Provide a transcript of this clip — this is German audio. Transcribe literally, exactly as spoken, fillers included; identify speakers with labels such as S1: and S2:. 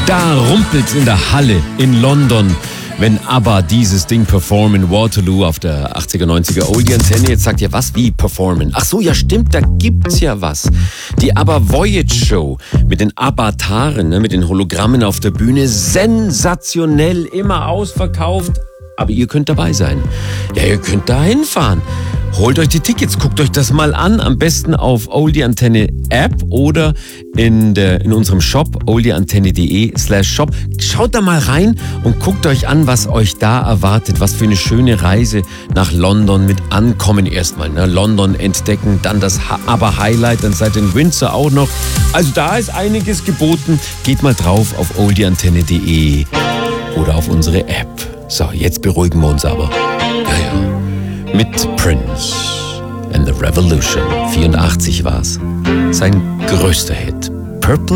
S1: Da rumpelt's in der Halle in London, wenn ABBA dieses Ding performen in Waterloo auf der achtziger, neunziger Oldie-Antenne. Jetzt sagt ihr, was, wie performen? Ach so, ja stimmt, da gibt's ja was. Die ABBA Voyage Show mit den Avataren, ne, mit den Hologrammen auf der Bühne. Sensationell, immer ausverkauft. Aber ihr könnt dabei sein. Ja, ihr könnt da hinfahren. Holt euch die Tickets, guckt euch das mal an. Am besten auf Oldie-Antenne App oder in, der, in unserem Shop oldieantenne.de slash shop. Schaut da mal rein und guckt euch an, was euch da erwartet. Was für eine schöne Reise nach London mit Ankommen erstmal. Ne? London entdecken, dann das ABBA-Highlight, dann seid ihr in Windsor auch noch. Also da ist einiges geboten. Geht mal drauf auf oldieantenne.de oder auf unsere App. So, jetzt beruhigen wir uns aber. Ja, ja. Mit Prince and the Revolution. vierundachtzig war's. Sein größter Hit. Purple